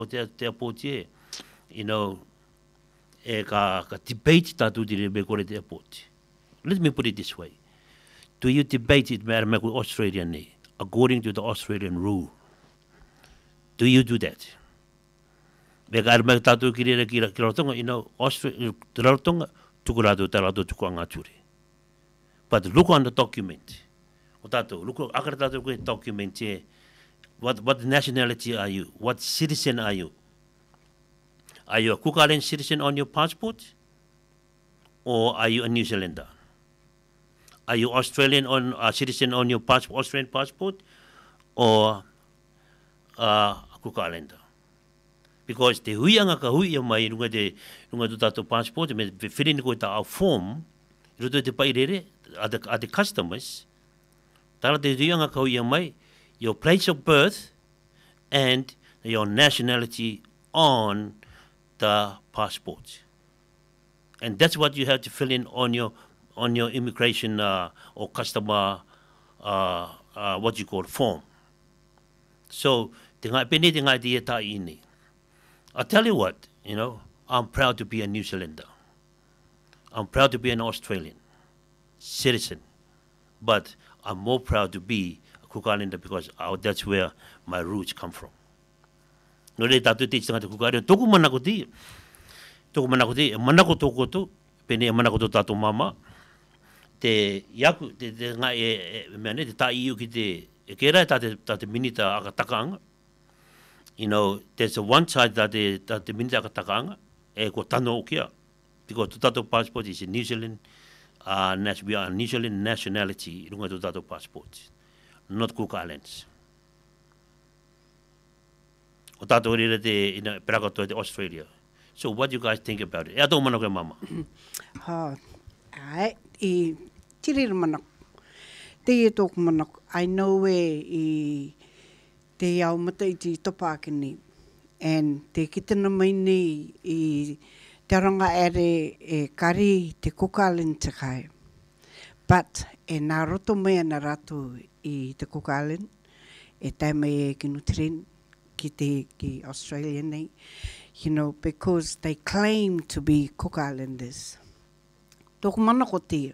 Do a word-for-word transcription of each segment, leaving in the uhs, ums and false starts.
o te te apote, you know, e ka, ka debate tatu dire me kore te apote. Let me put it this way. Do you debate it me me Australian nei, according to the Australian rule? Do you do that? Me ka me tatu ki re ki ki rotonga, you know, Australia te rotonga tukurado te rado tukuanga ture. But look on the document. O tatu, look akara tatu ko document e what what nationality are you? What citizen are you? Are you a Cook Island citizen on your passport? Or are you a New Zealander? Are you Australian on a citizen on your passport, Australian passport? Or uh, a Cook Islander? Because te huianga ka hui mai runga te runga tu tato passport, me whirini koe ta au form, ruto te pai rere, a the, a the customers, tara te huianga ka hui mai, your place of birth and your nationality on the passport. And that's what you have to fill in on your on your immigration uh, or customer uh, uh, what you call form. So, te ngai pene te ngai te e tai ini. I'll tell you what, you know, I'm proud to be a New Zealander. I'm proud to be an Australian citizen. But I'm more proud to be a Cook Islander because uh, that's where my roots come from. No re tatu te tanga te Cook Islander. Toku manako ti. Toku manako ti. Manako toko to. Pene manako to tato mama. Te yaku, te, te ngai e, e mea te tai iu ki te, e kera e tate, tate minita aka takaanga. You know, there's a one side that the that the minita aka takaanga, e ko tano o kia. Because to tato passport is a New Zealand, uh, we are a New Zealand nationality, runga to tato passport, not Cook Islands. O tato rira te, ina, perakato te Australia. So what do you guys think about it? E ato mana koe mama. Ha, ai, i tirira manako. Te e tōku manako. I know e i te au mata i te topakini. And te kitana mai nei i te ranga ere e kari te Cook Island te kai. But e nā roto mea nā ratu i te Cook Island. E tai mai e kinu tren ki te ki Australia nei. You know, because they claim to be Cook Islanders. Tōku mana ko tia.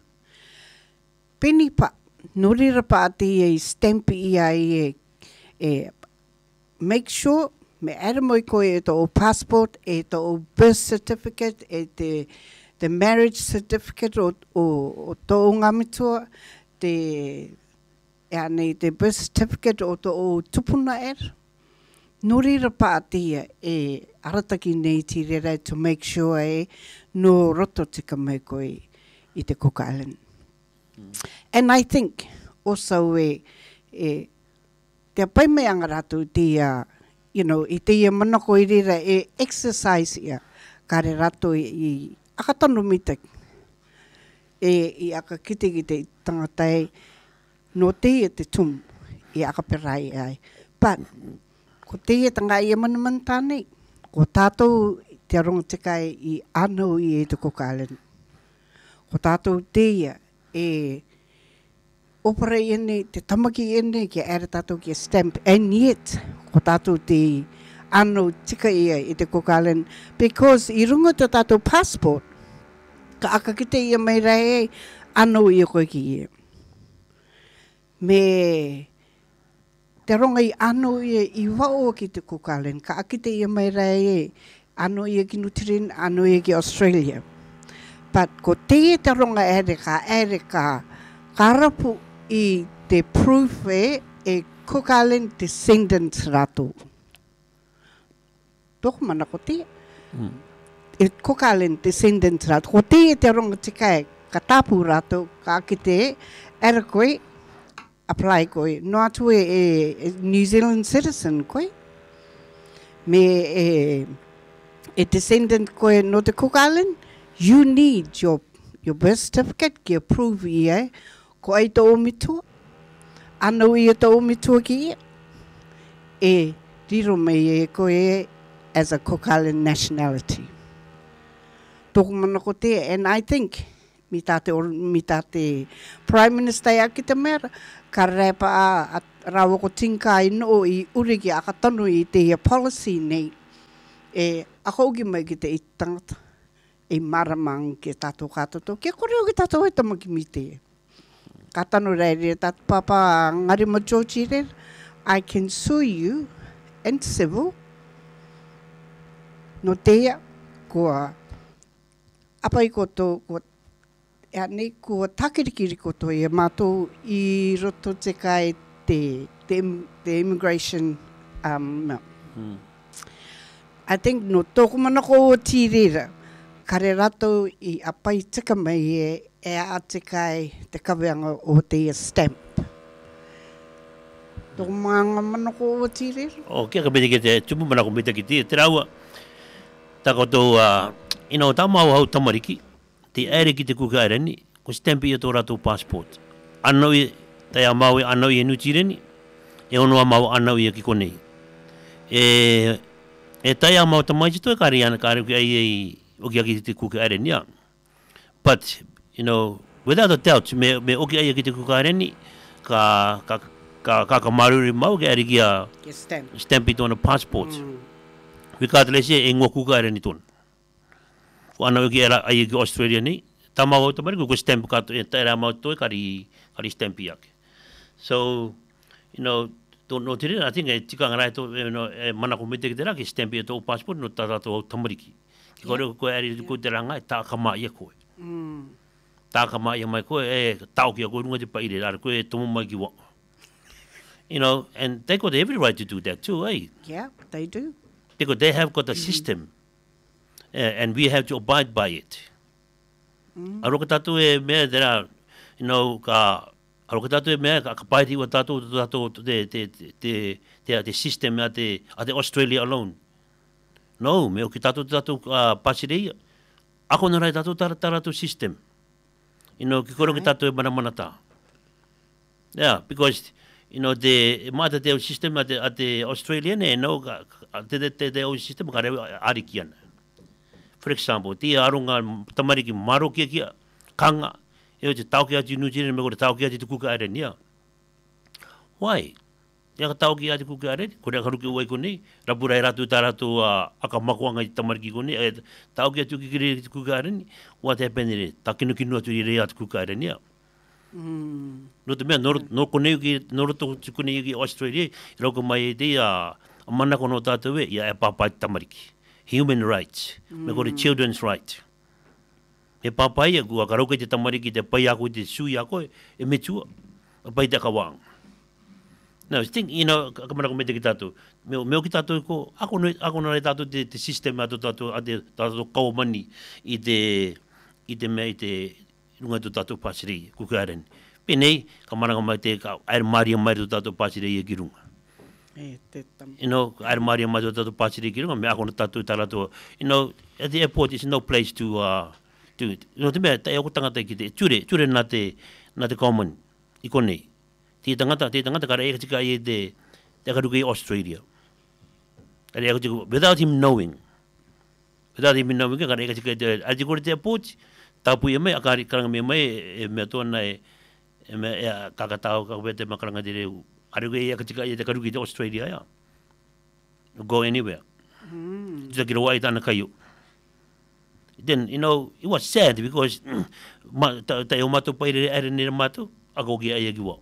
Peni pa, norira pa ati e stamp i ai e, e make sure me ara moi koe e tō passport, e tō birth certificate, e te, the marriage certificate o, o, o tō ngamitua, te, e ane, te birth certificate o tō tupuna era. Norira pa atia e arataki nei ti rera to make sure e no roto tika mai koe i te Cook Island. Mm. And I think also e, e te pai mai anga ratu te uh, you know, i te ia manako i rera e exercise ia kare rato i, i akatano mitak e i aka kite ki te tangatai no te e te tum i aka perai ai. But ko te e tanga i manaman tānei, ko tātou te aronga te kai i anau i e te Cook Island. Ko tātou te ia e opera i ene, te tamaki i ene, ki ara tātou ki a stamp, and yet, ko tātou te anau tika ia i te Cook Island, because i runga te tātou passport, ka aka ki te ia mai rai anau i a koe ki ia. Me te ronga i ano i i wao ki te Cook Island, ka akite i mai rai e ano i ki Nutirin, ano i ki Australia. But ko te te ronga ere ka, ere ka, ka rapu i te proof e, e Cook Island descendants rato. Toko mana ko te. Mm. E Cook Island descendants rato. Ko te te ronga te kai, ka tapu rato, ka akite, ere koe, apply koe. No atu e, e New Zealand citizen koe. Me e, e descendant koe no te Cook Island, you need your, your birth certificate ki approve i e, ko ai tō omitua. Anau i e tō omitua ki i e, riro mai e koe as a Cook Island nationality. Tōku mana ko te, and I think, mi tate, mi tate Prime Minister a ki te mera, ka repa a, a rawa ko tinka i no i uriki a katanu i te policy nei E ako ugi mai ki te i tangata. E maramang ke tātou kātoto. Ke kore o ki tātou e tamaki mi te. Ka tanu reire tātou papa ngari mo George re. I can sue you in civil. No teia, kua apai koto, kua e ane, kua takirikiri koto e mātou i roto te kai te, te, te immigration um, Hmm. I think no tōku mana ko o tīrera, kare rato i apai tika mai e, e a te kai te kaweanga o te stamp. Tōku mga mana ko o tīrera? O kia ka pete ke te tupu mana ko mita ki te, te raua. Tā koto, uh, you know, tā mau hau tamariki, te ere ki te kuka ereni, ko stampi e tō rato passport. Anau i, tai a mau e anau i e nutireni, e ono a mau anau i e ki konei. E, e tai a mau tamai chito e kari ana, kari ki ai ei, oki aki te kuka ereni, yeah. But, you know, without a doubt, me, me oki ai ki te kuka ereni, ka, ka, ka, ka, ka maruri mau ke eri ki a Ke stamp. stampi tōna passport. Mm. Wikātele se e ngō kuka ere ni tōna. Ko ana ki era ai ki Australia ni, tā mau o tamari ko stamp kato, e tā era mau tō e kari, kari stampi ake. So, you know, tō no tere, I think e tika ngarai tō, you know, e mana ko mete ki te raki, stampi e tō passport, no tā rātou au tamariki. Ki kore ko eri ko te ranga, e tā kama ia koe. Mm. Tā kama ia mai koe, e tau ki a koe runga te paire, rāra koe e tomo mai ki wa. You know, and they got every right to do that too, eh? Yeah, they do. Because they have got a system, uh, and we have to abide by it. Mm. Aro ka tatu e mea there are, you know, ka aro ka tatu e mea ka kapaiti wa tatu tatu te te te te te system a te a te Australia alone. No, me o ki tatu tatu uh, pasirei. Ako na rai tatu tara tara tu system. You know, ki koro ki tatu e mana mana ta. Yeah, because you know the mata te system at the at the Australian e no te te te te system ka re arikian. For example, ti arunga tamari ki maro ki ki kanga e o te tau ki ati New Zealand me ko te tau ki ati te kuka ere nia. Why? Ia ka tau ki ati kuka ere, ko rea karuki uai kone, rapura e ratu tā ratu uh, aka makuanga i tamari ki kone, e tau ki ati ki kuka ere ni, what happened ere, ta kinu kinu atu i rea ati kuka ere nia. Mm. No te mea, no, no konei ki, no roto konei ki Australia, i rauka mai e te a, a mana kono tātou e, ia e pāpai tamariki. Human rights, mm. me kore children's right. E pāpai e kua, ka rauka te tamariki, te pai ako, te sui ako, e me tua, a pai te kawang. Now, think, you know, ka mana ko me te ki tātou, meo, meo ki tātou ko, ako no, ako no re tātou te, te system ato tātou, a te tātou kaumani, i te, i te mea, i te, runga tu tātou pasirei, kuka aren. Penei, ka maranga mai te, ka aere maria mai tu tātou pasirei e ki runga. E te tam. You know, aere maria mai tu tātou pasirei ki runga, me ako na tātou tātou, you know, at the airport is no place to, uh, to, you know, te mea, tai ako tangata ki te, ture, ture na te, na te common, i konei. Te tangata, te tangata kara eka tika i te, te akaruka i Australia. Kara eka tika, without him knowing, without him knowing, kara eka tika i te, a te kore te airport, tapu e mai, a kari karanga me mai, e mea tōna e, e mea e a kakatao, kakawea te makaranga te reu. Aruka e eka tika i te karuki te Australia, ya. Go anywhere. Mm. Tuta ki roa i tāna kaio. Then, you know, it was sad because, ma, ta, ta e o mato paire ere nere mato, a ko ki aia ki wau.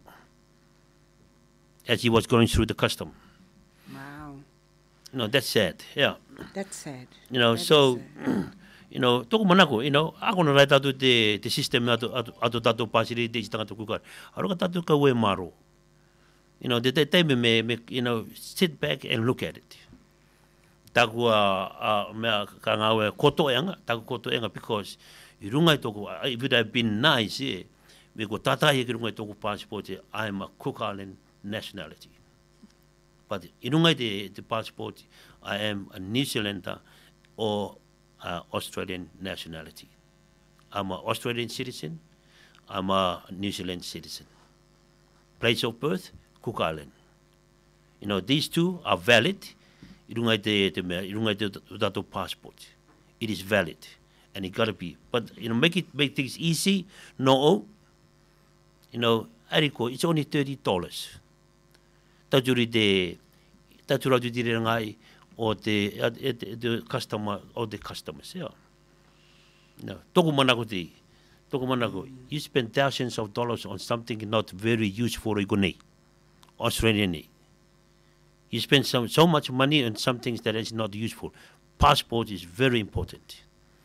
As he was going through the custom. Wow. You know, that's sad, yeah. That's sad. You know, That is so, sad. you know, toko manako, you know, ako na rai tatu te, te system ato, ato, ato tatu pasiri te istanga tu kukar. Aro ka tatu ka ue maro. You know, te te te me, me, you know, sit back and look at it. Taku a, a mea ka ngā ue koto eanga, taku koto eanga, because i runga i toko, it would have been nice, eh, me ko tatahi ki runga i toko passport, eh, I am a Cook Island nationality. But i runga i te, te passport, I am a New Zealander or uh, Australian nationality. I'm an Australian citizen, I'm a New Zealand citizen. Place of birth, Cook Island. You know, these two are valid. I runga i te, te mea, i runga i te tato passport. It is valid, and it gotta be. But, you know, make it, make things easy, no, you know, ariko, it's only thirty dollars. Taturi te, tatura tu dire ngai, o te, e te, te customer, o te customers, yeah. No, toko mana ko te, toko mana ko, you spend thousands of dollars on something not very useful i ko nei, Australian nei. You spend some, so much money on some things that is not useful. Passport is very important.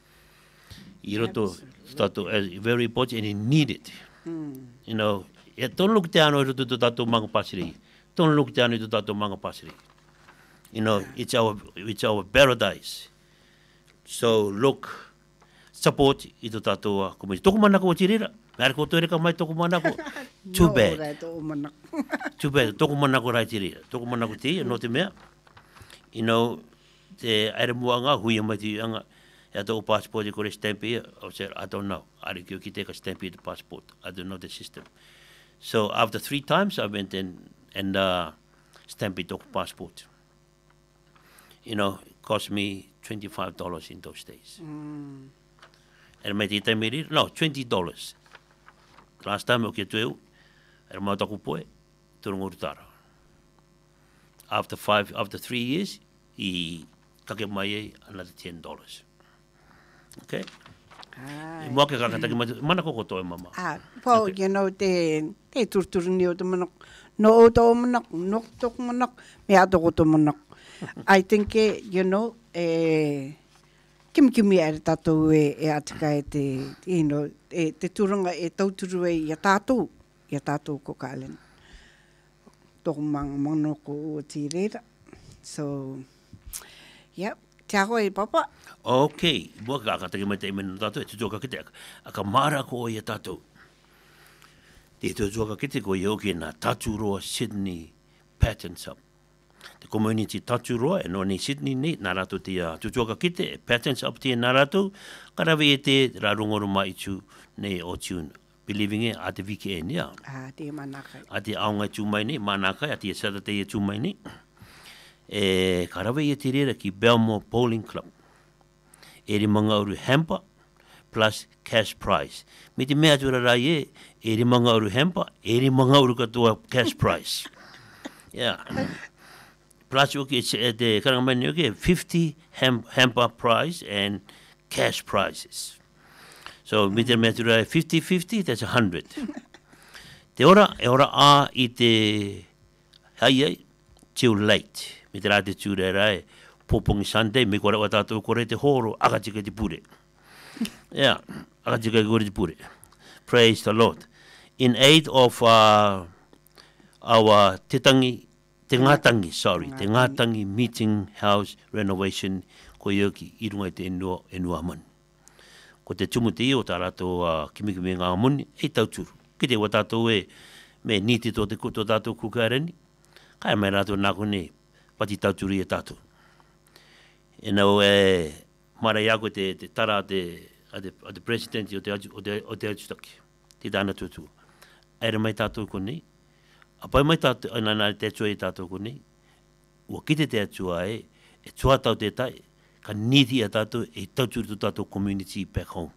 I roto, tato, very important and you need it. Mm. You know, e don't look down on to tato manga pasiri. Don't look down on tato manga pasiri. You know, it's our it's our paradise. So look, support ito tato community. Toko mana ko tirira. Mer ko tere ka mai toko mana ko. Too bad. Too bad. Toko mana ko rai tirira. Toko mana ko ti no te mea. You know, te aere muanga hui mai ti anga. Ja to passport i kore stamp here. I said, I don't know. I can take a stamp here the passport. I don't know the system. So after three times, I went in and uh, stamped it the passport. You know, it cost me twenty-five dollars in those days. Mm. And my tita me no, twenty dollars. Last time, okay, twelve. And my taku poe, turungurutara. After five, after three years, he kake mai another ten dollars. Okay. I mo ke kakataki mana ko to mama. Ah, po you know te te turtur ni o te mana no o to mana no to mana me ato ko to mana. I think you know eh kim kim er tato e e atka e te you know e te turanga e tauturu e ia tato ia tato ko kalen. To mang mono ko tirera. So yep. Te aho e papa. Okay, mua ka kakataki mai te imena tātou, e te tōka kite, a ka mara ko o ia tātou. Te te tōka kite ko i oki nā Taturoa Sydney Patents Up. Te community Taturoa, e no ni Sydney nei, nā rātou te uh, tōka kite, Patents Up te nā rātou, karawe e te rā rongoro mai tū nei o tūn. Believing e, a te vike e nia. Ah, te manakai. A te aonga tū mai nei, manakai, a te sata te e tū mai nei. E karawe e te rera ki Belmore Bowling Club. E ri manga uru hamper plus cash prize. Me te mea tura rai e, e ri manga uru hamper, e ri manga uru katoa cash prize. Yeah. Plus uke e te karangamani uke, fifty ham, hamper prize and cash prizes. So me te mea tura rai fifty fifty, that's one hundred. Te ora, e ora a i te hai ai, too late. Me te rā te tūre rai, Popongi Sunday, me kore wa tātou kore te horo, akatika te pure. Yeah, akatika kore te pure. Praise the Lord. In aid of uh, our te tangi, te ngātangi, sorry, te ngātangi meeting house renovation ko ioki i runga i te enua, enua mani. Ko te tumu te i o tā rātou uh, kimikimi ngā muni, e tauturu. Ki te wa tātou e, me niti tō te kuto tātou kukareni, kai mai rātou nāko nei, pati tauturu i e tātou. E nau e mara iago te, te tara te, a te, a te presidenti o te, o te, o te atutaki, te tāna tutu. Aere mai tātou ko nei, a pai mai tātou, ana nā te atua e tātou ko nei, ua kite te atua e, e tua tau te tai, ka niti a tātou e tauturu tu tātou community back home.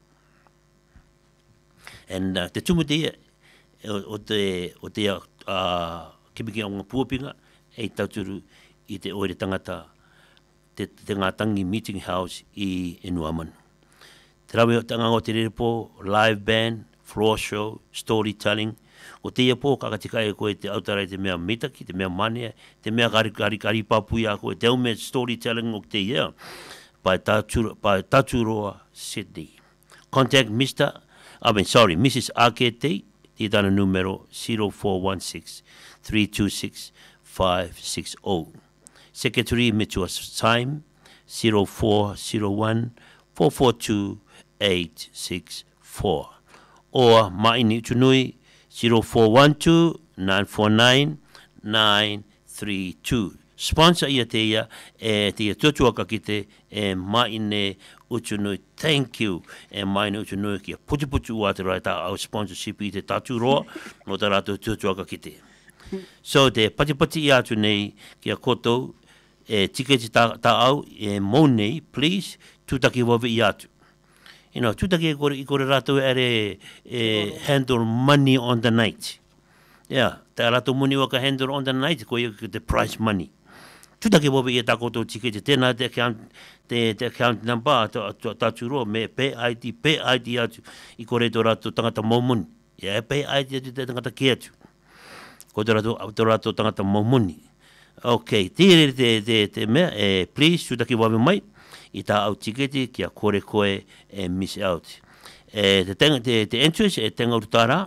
And uh, te tumu te ia, o, o te, o te uh, kimiki o ngā puapinga, e tauturu i te oere tangata, te, te ngātangi meeting house i Enuaman. Te rawe o tanga o te rerepo, live band, floor show, storytelling, o te ia pō kakatika e koe te autarai te mea mitaki, te mea mania, te mea kari kari kari papu ia koe, te au mea storytelling o te ia, by Taturoa Sydney. Contact Mister I mean, sorry, Missus Akete, te tana numero zero four one six, three two six, five six zero. Secretary Mitchell Time zero four zero one, four four two, eight six four. Or Maini Tunui zero four one two, nine four nine, nine three two. Sponsor ia te ia, e te ia tuatuaka ki te e Maine Utunui. Thank you. E Maine Utunui ki a putu putu ua te rai ta au sponsorship i te Taturoa, no ta rātou tuatuaka ki te. So te pati pati i atu nei ki a kotou, e tiketi ta, ta au, e mou nei, please, tutaki wawe i atu. You know, tutaki e kore, i kore rātou ere e, handle money on the night. Yeah, te rātou muni waka handle on the night, ko i the prize money. tutake wawe i takoto tike te tēnā te account, te, te account number, tātu roa, me pay I D, pay I D atu, i kore tō rātou tangata maumuni. Ia, pay I D atu te tangata ke atu. Ko tō rātou, tō rātou tangata maumuni. Ok, tīre te, te, te mea, e, please, tutake wawe mai, i tā au tiketi kia kore koe e miss out. E, te, te, te entrance e tenga urutara,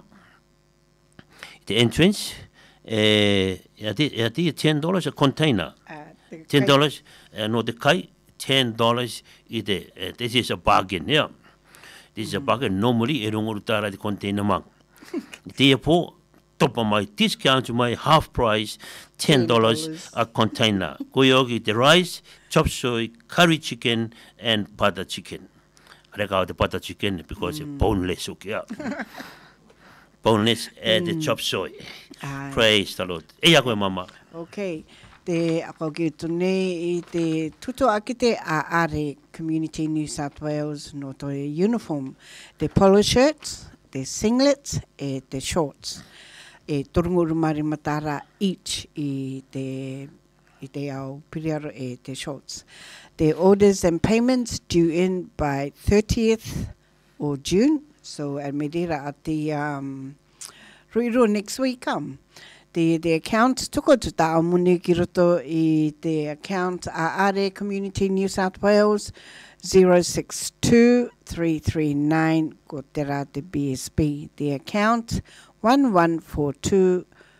te entrance, e, ia ti, ia ti ten dollars a container. Uh, ten dollars, uh, no te kai, ten dollars i te, uh, this is a bargain, yeah. This is mm. a bargain, normally e rongo urutara te container mang. Te e po, topa mai, discount mai, half price, ten dollars a container. Koe oki te rice, chop suey, curry chicken, and butter chicken. Reka o te butter chicken because mm. it's boneless, okay, yeah. Boneless and mm. the chop suey. Ai. Praise the Lord. Eia koe mama. Okay. Te ako ki tune i te tuto akite a are Community New South Wales no to uniform. Te polo shirts, te singlets, e te shorts. E turunguru mari matara each i te i te au piriaro e te shorts. The orders and payments due in by thirtieth of June. So at Medira at the um, Ruiru next week. Um, the the account tuko tu ta muni ki roto I the account a are Community New South Wales zero six two three three nine ko te rā te B S B. The account one one four two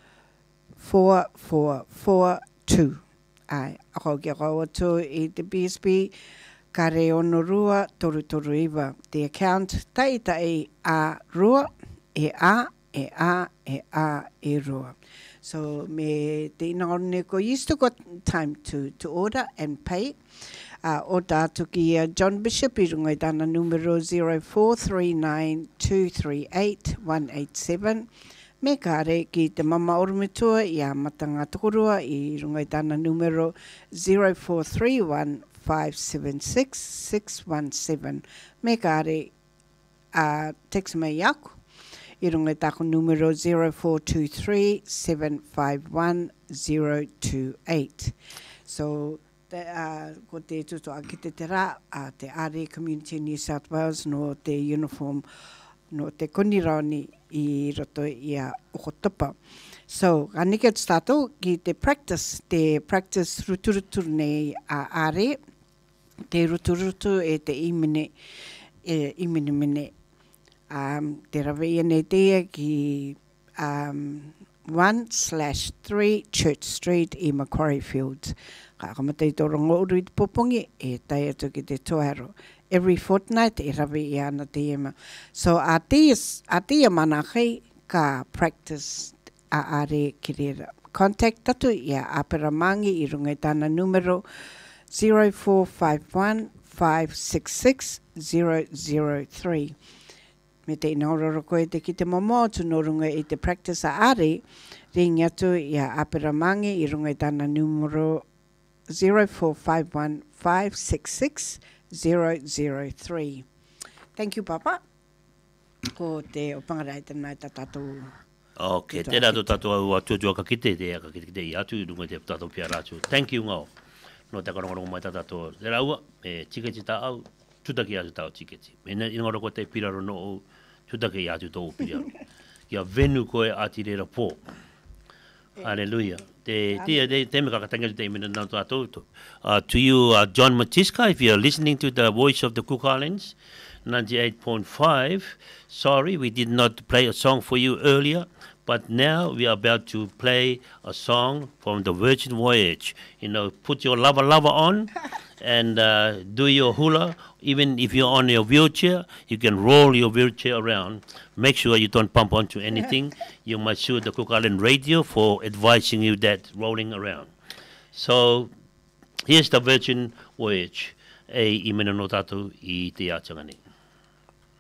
four four four two. Ai, ako ki ako atu I te B S B, kare ono rua, toru toru iwa. The account, tai tai a rua, e a, e a, e a, e rua. So me te inaone ko used to got time to, to order and pay. Uh, o tātu ki uh, John Bishop I runga I tāna numero zero four three nine two three eight one eight seven. Me kare ki te mama orumetua I a matanga tokorua I runga I tāna numero zero four three one five seven six six one seven. Me kare a uh, text me yaku I runga I tāko numero zero four two three seven five one zero two eight. So te, uh, ko te tuto a ki te te rā a te Are Community New South Wales no te uniform no te konirani I roto I a okotopa. So, anike te tātou ki te practice, te practice ruturutu nei a are, te ruturutu e te imene, e imene mene. Um, te rawe ia nei tea ki um, one slash three Church Street I Macquarie Fields. Ka kamatei tō rongo uru I te popongi e tai atu ki te toharo. Every fortnight e rawe I ana te ema. So a te a te mana kai ka practice a are kirera. Contact tatu ia aperamangi I runga I tāna numero zero four five one five six six zero zero three. Me te inauroro koe te ki te momo tu no runga I te practice a are ring atu ia aperamangi I runga I tāna numero zero four five one five six six zero zero three. Thank you, Papa. Ko te opangarai tēnā ta tātou. Ok, tēnā tō tātou au atuatua ka kite te ka kite te I atu runga te tātou pia rātu. Thank you ngau. No te karongarongo mai ta tātou. Te raua, me tiketi tā au, tutaki atu tāu tiketi. Me inangaro ko te piraro no au, tutaki atu tōu piraro. Kia venu koe ati rera pō. Hallelujah. Te te te te me kakatanga te me na tātou. Uh, to you, uh, John Matiska, if you're listening to the voice of the Cook Islands, ninety-eight point five, sorry, we did not play a song for you earlier, but now we are about to play a song from the Virgin Voyage. You know, put your lava lava on and uh, do your hula. Even if you're on your wheelchair, you can roll your wheelchair around. Make sure you don't bump onto anything. You must sue the Cook Island Radio for advising you that rolling around. So, here's the Virgin Voyage. E imena no tātou I te atangani.